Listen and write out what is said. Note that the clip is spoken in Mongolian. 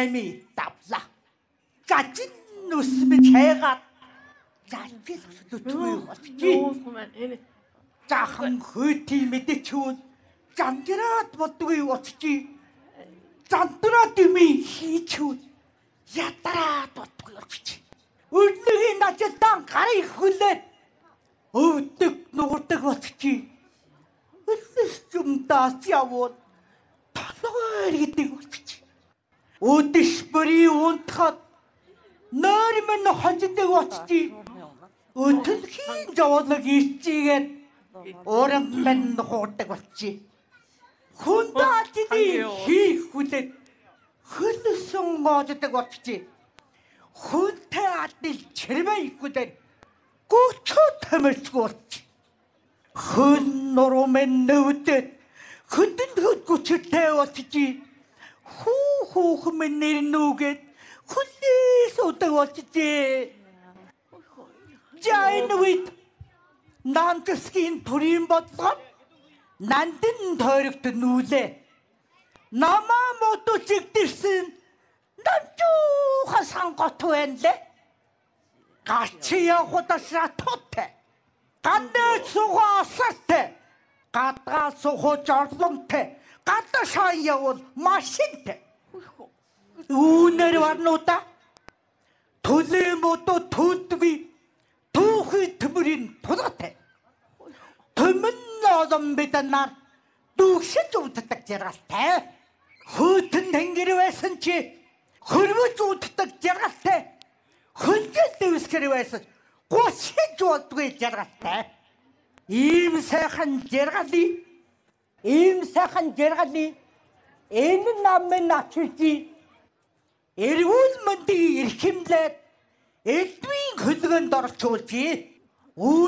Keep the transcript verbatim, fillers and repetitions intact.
Нами давла. Жажин нүсмэж хайгаад жажил хөтөгүй болчих. Жахан хөөти мэдээчүүд жамжраад бодгүй болчих. Замтраа дими хийчүүд ядраад бодгүй болчих. Өглөөгийн ажилдан гарыг хүлээд өвдөг нуурдаг болчих. Өглөөс юмдаас явуул толгойр гэдэг болчих. Өдөш бүрий унтахад нойр минь хождог болчих. Өтөлхийн жавлаг ичигээд уран минь хуурдаг болчих. Хүндаачлын хийх хүлээд хөлсөн гоождаг болчих. Хүнтэй адил чирмэй хүлээд гүчөө тамирчгүй болчих. Хүн нурмын нүдэд хүндэн хүчтэй болчих. Хүү хүүх минь нэрнүүгээд хүлээс удаг болчих. Жайнвид нантскин турин бодлоо нандин тойрогт нүүлээ. Намаа мото чигдэрсэн намжуухан сангот байна лээ. Гачи явахудашаа туттай. Гандаа сухаа асартай. Гадгаа сухаа жорлонтой. Гадаа шаа явал машинтай. Үүнэр варнуудаа төлөө мото төлдгүй түүхий төмөрийн тулгатай. Төмөн олон бидэнаар дүүгшиж ууддаг жаргалтай. Хөөтөн тэнгэр байсан чи хөрвөж ууддаг жаргалтай. Хөлгөл дэвскэр байсан гушиж ууддаг жаргалтай. Ийм сайхан жаргалыг ийм сайхан жаргалыг энэ намын ачиж эрүүл мэндийн эрхэмлээд элдвийн хөлгөнд орчуулж